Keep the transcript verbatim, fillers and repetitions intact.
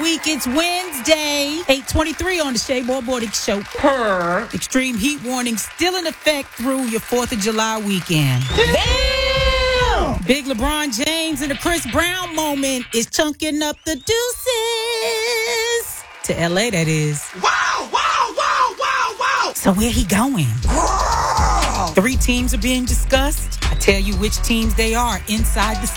week. It's Wednesday, eight twenty-three on the Shea Moore Morning Show. Per extreme heat warning still in effect through your fourth of July weekend. Damn! Big LeBron James and the Chris Brown moment is chunking up the deuces. To L A, that is. Wow, wow, wow, wow, wow. So where he going? Wow. Three teams are being discussed. I tell you which teams they are inside the